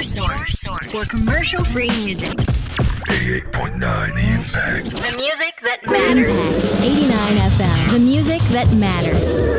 source for commercial-free music. 88.9 The Impact. The music that matters. 89 FM. The music that matters.